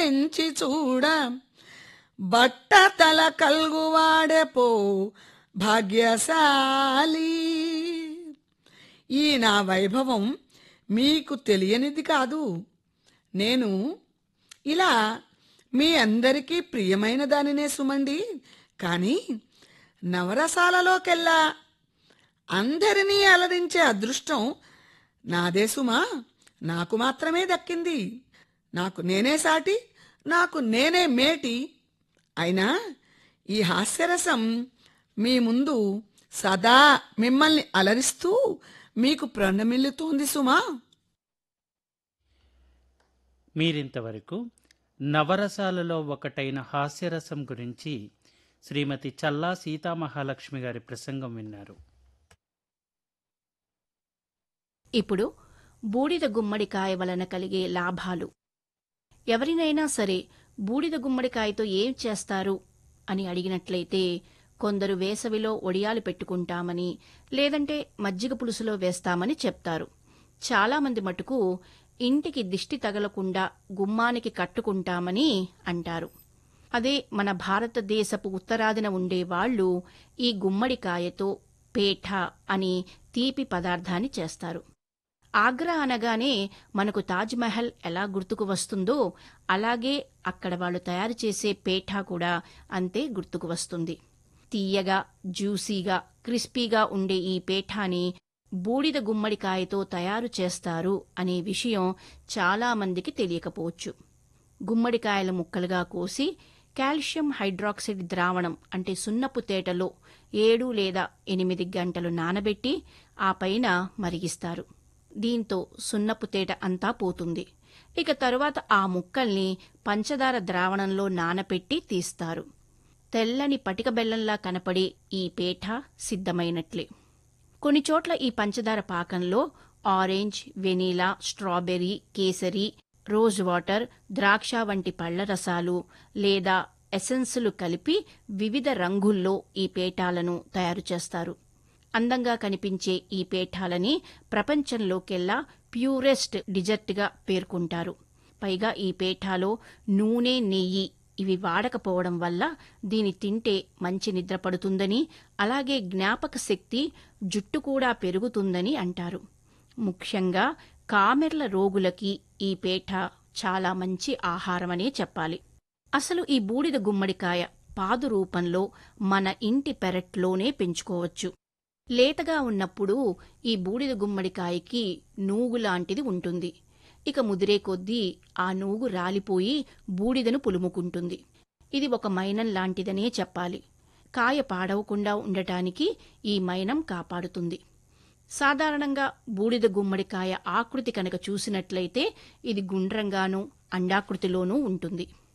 ఎంచి చూడ బట్ట తల కల్గువాడే పో భాగ్యశాలి. ఈ నా వైభవం మీకు తెలియనిది కాదు. నేను ఇలా మీ అందరికీ ప్రియమైన దానినే సుమండి. కానీ నవరసాలలోకెల్లా అందరినీ అలరించే అదృష్టం నాదే సుమా. నాకు మాత్రమే దక్కింది. నాకు నేనే సాటి, నాకు నేనే మేటి. అయినా ఈ హాస్యరసం మీ ముందు సదా మిమ్మల్ని అలరిస్తూ మీకు ప్రణమిల్లుతోంది సుమా. మీరింతవరకు నవరసాలలో ఒకటైన హాస్యరసం గురించి శ్రీమతి చల్లా సీతామహాలక్ష్మి గారి ప్రసంగం విన్నారు. ఇప్పుడు బూడిద గుమ్మడికాయ వలన కలిగే లాభాలు. ఎవరినైనా సరే బూడిద గుమ్మడికాయతో ఏం చేస్తారు అని అడిగినట్లయితే కొందరు వేసవిలో ఒడియాలు పెట్టుకుంటామని, లేదంటే మజ్జిగ పులుసులో వేస్తామని చెప్తారు. చాలామంది మటుకు ఇంటికి దిష్టి తగలకుండా గుమ్మానికి కట్టుకుంటామని అంటారు. అదే మన భారతదేశపు ఉత్తరాదిన ఉండేవాళ్లు ఈ గుమ్మడికాయతో పేఠ అని తీపి పదార్థాన్ని చేస్తారు. ఆగ్రా అనగానే మనకు తాజ్మహల్ ఎలా గుర్తుకు వస్తుందో అలాగే అక్కడ వాళ్ళు తయారు చేసే పేఠా కూడా అంతే గుర్తుకు వస్తుంది. తీయగా, జ్యూసీగా, క్రిస్పీగా ఉండే ఈ పేఠాని బూడిద గుమ్మడికాయతో తయారు చేస్తారు అనే విషయం చాలామందికి తెలియకపోవచ్చు. గుమ్మడికాయల ముక్కలుగా కోసి కాల్షియం హైడ్రాక్సైడ్ ద్రావణం అంటే సున్నపు తేటలో 7 లేదా 8 గంటలు నానబెట్టి ఆ పైన మరిగిస్తారు. దీంతో సున్నపు తేట అంతా పోతుంది. ఇక తరువాత ఆ ముక్కల్ని పంచదార ద్రావణంలో నానపెట్టి తీస్తారు. తెల్లని పటిక బెల్లంలా కనపడే ఈ పేఠ సిద్ధమైనట్లే. కొన్ని చోట్ల ఈ పంచదార పాకంలో orange, vanilla, strawberry, kesari, rose water, ద్రాక్ష వంటి పళ్ల రసాలు లేదా ఎసెన్సులు కలిపి వివిధ రంగుల్లో ఈ పేఠాలను తయారు చేస్తారు. అందంగా కనిపించే ఈ పేఠాలని ప్రపంచంలోకెల్లా ప్యూరెస్ట్ డిజర్ట్గా పేర్కొంటారు. పైగా ఈ పేఠాలో నూనె, నెయ్యి ఇవి వాడకపోవడం వల్ల దీని తింటే మంచి నిద్ర పడుతుందని, అలాగే జ్ఞాపక శక్తి, జుట్టు కూడా పెరుగుతుందని అంటారు. ముఖ్యంగా కామెర్ల రోగులకి ఈ పేఠ చాలా మంచి ఆహారమనే చెప్పాలి. అసలు ఈ బూడిద గుమ్మడికాయ పాదు రూపంలో మన ఇంటి పెరట్లోనే పెంచుకోవచ్చు. లేతగా ఉన్నప్పుడు ఈ బూడిద గుమ్మడికాయకి నూగులాంటిది ఉంటుంది. ఇక ముదిరే కొద్దీ ఆ నూగు రాలిపోయి బూడిదను పులుముకుంటుంది. ఇది ఒక మైనం లాంటిదనే చెప్పాలి. కాయ పాడవకుండా ఉండటానికి ఈ మైనం కాపాడుతుంది. సాధారణంగా బూడిద గుమ్మడికాయ ఆకృతి కనుక చూసినట్లయితే ఇది గుండ్రంగానూ అండాకృతిలోనూ ఉంటుంది.